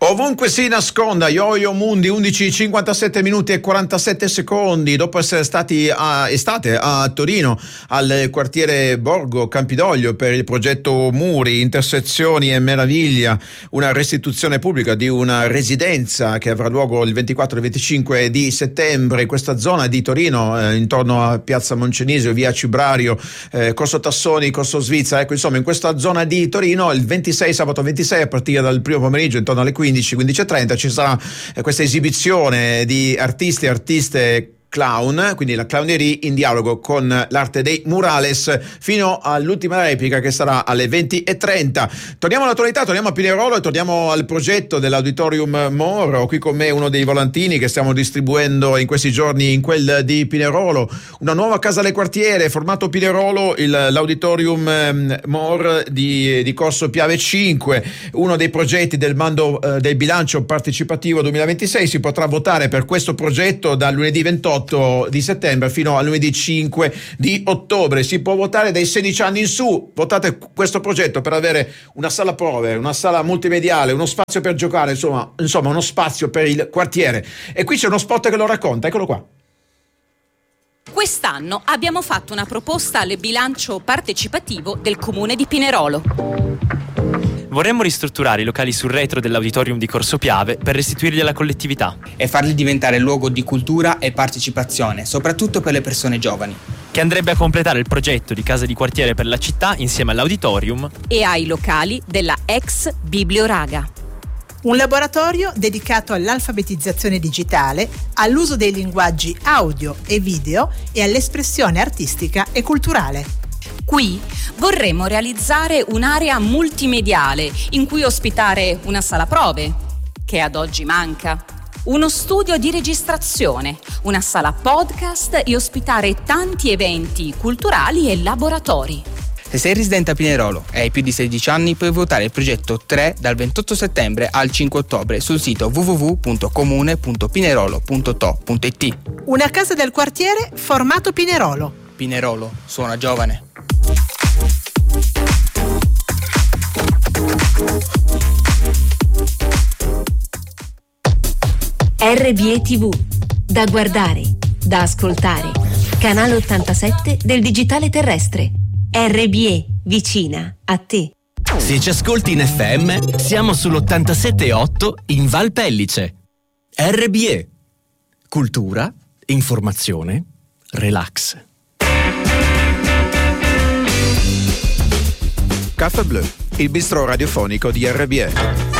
Ovunque si nasconda, Yo-Yo Mundi, 11:57 minuti e 47 secondi, dopo essere stati estate a Torino, al quartiere Borgo Campidoglio per il progetto Muri, Intersezioni e Meraviglia, una restituzione pubblica di una residenza che avrà luogo il 24 e 25 di settembre in questa zona di Torino, intorno a Piazza Moncenisio, via Cibrario, Corso Tassoni, Corso Svizzera, ecco, insomma in questa zona di Torino il 26, sabato 26 a partire dal primo pomeriggio intorno alle 15:30 ci sarà questa esibizione di artisti e artiste clown, quindi la clownerie in dialogo con l'arte dei murales fino all'ultima replica che sarà alle 20:30. Torniamo all'attualità, torniamo a Pinerolo e torniamo al progetto dell'Auditorium More. Ho qui con me uno dei volantini che stiamo distribuendo in questi giorni in quel di Pinerolo, una nuova casa del quartiere, formato Pinerolo, l'Auditorium More di Corso Piave 5, uno dei progetti del bando del bilancio partecipativo 2026. Si potrà votare per questo progetto dal lunedì 28 di settembre fino al lunedì 5 di ottobre. Si può votare dai 16 anni in su. Votate questo progetto per avere una sala prove, una sala multimediale, uno spazio per giocare, insomma uno spazio per il quartiere. E qui c'è uno spot che lo racconta, eccolo qua. Quest'anno abbiamo fatto una proposta al bilancio partecipativo del comune di Pinerolo. Vorremmo ristrutturare i locali sul retro dell'auditorium di Corso Piave per restituirli alla collettività e farli diventare luogo di cultura e partecipazione, soprattutto per le persone giovani. Che andrebbe a completare il progetto di casa di quartiere per la città insieme all'auditorium e ai locali della ex Biblioraga. Un laboratorio dedicato all'alfabetizzazione digitale, all'uso dei linguaggi audio e video e all'espressione artistica e culturale. Qui vorremmo realizzare un'area multimediale in cui ospitare una sala prove, che ad oggi manca, uno studio di registrazione, una sala podcast e ospitare tanti eventi culturali e laboratori. Se sei residente a Pinerolo e hai più di 16 anni, puoi votare il progetto 3 dal 28 settembre al 5 ottobre sul sito www.comune.pinerolo.to.it. Una casa del quartiere formato Pinerolo. Pinerolo suona giovane. RBE TV, da guardare, da ascoltare. Canale 87 del digitale terrestre. RBE, vicina a te. Se ci ascolti in FM, siamo sull'87.8 in Val Pellice. RBE, cultura, informazione, relax. Caffè Blu, il bistrò radiofonico di RBE.